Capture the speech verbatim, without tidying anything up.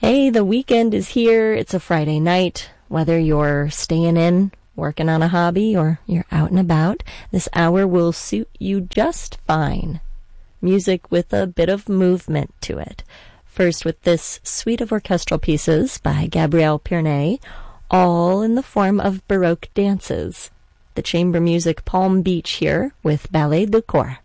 Hey, the weekend is here. It's a Friday night. Whether you're staying in, working on a hobby, or you're out and about, this hour will suit you just fine. Music with a bit of movement to it. First with this suite of orchestral pieces by Gabriel Pirnet, all in the form of Baroque dances. The chamber music Palm Beach here with Ballet de Corps.